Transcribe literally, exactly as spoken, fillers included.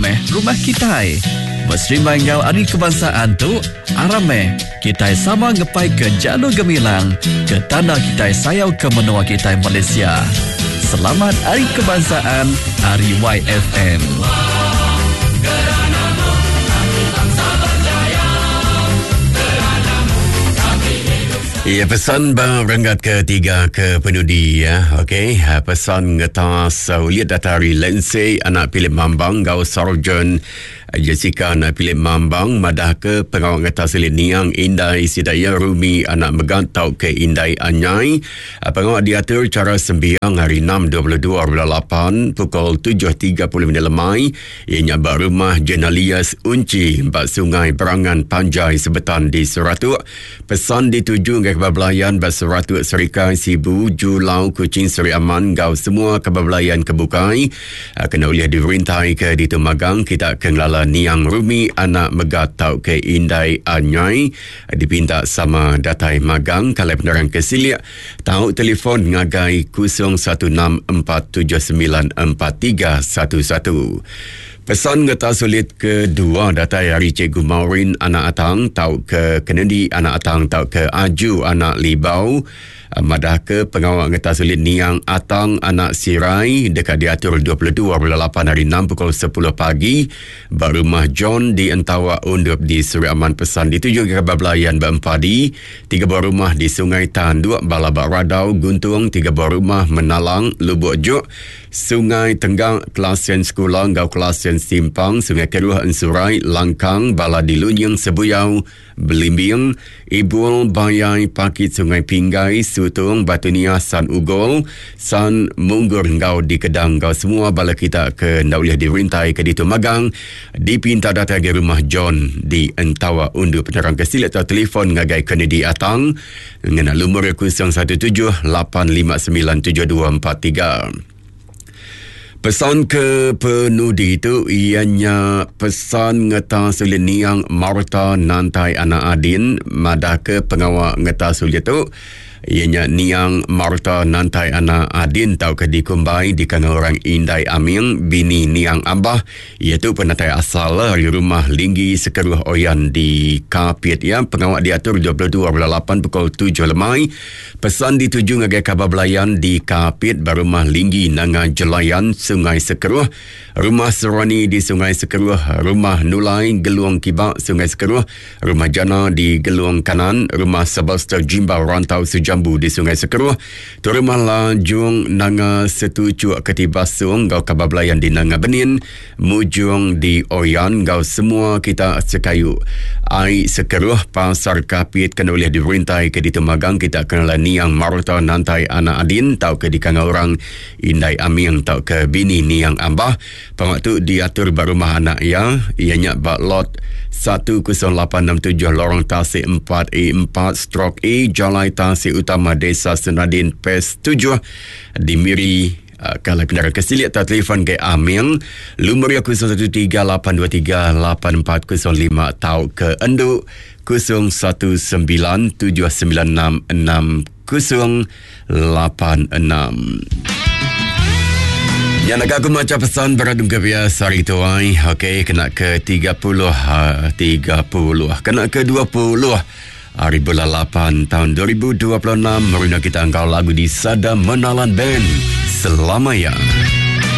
meh rumah kita. Bersrimai ngau hari kebangsaan tu, arameh kita sama ngepai ke jalur gemilang ke tanah kita sayau ke menua kita Malaysia. Selamat Hari Kebangsaan, Hari Y F M. Ya, pesan bang renggat ketiga ke penudi ya. Okey, pesan ngetas uliat datari Lindsay anak Philip Mambang gau sarjan Jessica anak Philip Mambang madah ke pengawal ngetas uliat niang Indai Sidaya Rumi anak megantau ke Indai Anyai. Pengawal diatur cara sembiang hari enam dua puluh dua lapan pukul tujuh tiga puluh minit lemai. Ianya bak rumah Jenalias Unci bak Sungai Berangan Panjai Sebetan di Seratuk. Pesan dituju ke kebablayan Baseratuk Serikai Sibu Julau Kuching Seri Aman gau semua kebablayan kebukai kena uliah diverintai ke di Tumagang kita kenglala niang Rumi anak megatau ke Indai Anyai dipinta sama datai magang kalau penerang kesiliak tahu telefon ngagai kosong satu enam empat tujuh sembilan empat tiga satu satu. Pesan ngeta sulit kedua datai hari Cikgu Maureen anak Atang tau ke Kennedy anak Atang tau ke Aju anak Libau madah ke pengawal ngeta sulit niang Atang anak Sirai dekat diatur dua puluh dua lapan hari enam pukul sepuluh pagi berumah John di Entawa Undup di Seri Aman. Pesan dituju ke Bablayan Bempadi tiga buah rumah di Sungai Tanduk Balabak Radau Guntung tiga buah rumah Menalang Lubuk Juk Sungai Tenggang Kelasen Sekolah Gau Kelasen Simpang Sungai Keruh Ensurai Langkang Baladi Lunyang Sebuyau Belimbing Ibul Bayai Pakit Sungai Pinggai Sutung Batunia San Ugol San Munggur Gau di Kedang Gau semua bala kita ke Nauliah diverintai ke Ditu Magang dipinta datang ke rumah John di Entawa Undu penerang kesilat atau telefon ngagai Kennedy Atang dengan lumur kosong satu tujuh lapan lima sembilan tujuh dua empat tiga. Pesan ke penudi itu ianya pesan ngeta sulit niang Marta Nantai anak Adin madah ke pengawal ngeta sulit itu ianya niang Marta Nantai anak Adin tau ke dikumbai di kana orang Indai Aming bini niang Abah iaitu penatai asal dari rumah Linggi Sekeruh Oyan di Kapit ya. Pengawal diatur dua puluh dua lapan pukul tujuh lemai. Pesan dituju ngagai Kabablayan di Kapit berumah Linggi Nanga Jelayan Sungai Sekeruh, rumah Serani di Sungai Sekeruh, rumah Nulai Geluang Kibak Sungai Sekeruh, rumah Jana di Geluang Kanan, rumah Sebastar Jimbau Rantau Sujambu di Sungai Sekeruh, tu rumah Lajung Nanga Setucuk Ketibasung Gau Kabablayan di Nanga Benin, Mujung di Oyan Gau semua kita sekayu Ai Sekeruh Pasar Kapit kena boleh diverintai ke di Tumagang kita kenal niang Marta Nantai anak Adin tau ke di kanga orang Indai Aming tau ke bini niang Ambah. Pengaktu diatur berumah anak ya ianya bak lot satu kosong lapan enam tujuh lorong Tasik empat A empat stroke A Jalai Tasik Utama Desa Senadin P E S tujuh di Miri. Uh, kalau kendaraan kesiliat atau telefon ke Aming lumur kosong satu tiga lapan dua tiga lapan empat kosong lima tau ke Enduk kosong satu sembilan tujuh sembilan enam enam kosong lapan enam. Yang nak aku macam pesan beradung ke biasa hari tu ay. Okey, kena ke tiga puluh tiga puluh kena ke dua puluh hari bulan lapan tahun dua ribu dua puluh enam. Merina kita angkau lagu di Sada Menalan Band Selamanya.